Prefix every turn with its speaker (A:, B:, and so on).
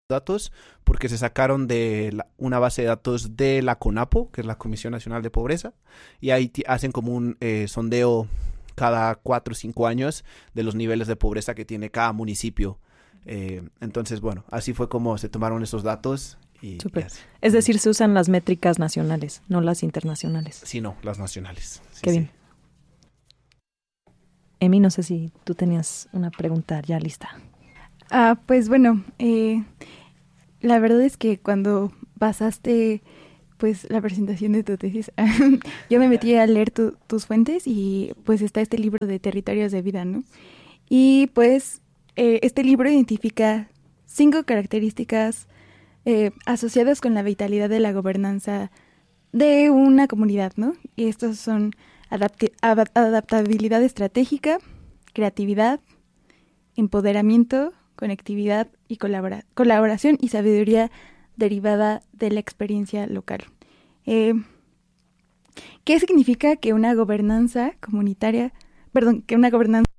A: datos porque se sacaron de una base de datos de la CONAPO, que es la Comisión Nacional de Pobreza, y ahí hacen como un sondeo cada 4 o 5 años de los niveles de pobreza que tiene cada municipio. Entonces, bueno, así fue como se tomaron esos datos. Y
B: Súper. Es decir, se usan las métricas nacionales, no las internacionales.
A: Sí, no, las nacionales. Sí,
B: Qué bien. Emi, no sé si tú tenías una pregunta ya lista.
C: Pues bueno, la verdad es que cuando pasaste pues la presentación de tu tesis, yo me metí a leer tus fuentes y pues está este libro de Territorios de Vida, ¿no? Y pues este libro identifica 5 características asociadas con la vitalidad de la gobernanza de una comunidad, ¿no? Y estos son adaptabilidad estratégica, creatividad, empoderamiento, conectividad y colaboración y sabiduría derivada de la experiencia local. ¿Qué significa que una gobernanza comunitaria, que una gobernanza